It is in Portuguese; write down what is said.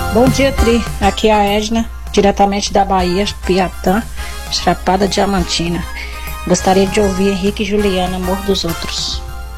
Bom dia, Tri. Aqui é a Edna, diretamente da Bahia, Piatã, Chapada Diamantina. Gostaria de ouvir Henrique e Juliana, Amor dos Outros.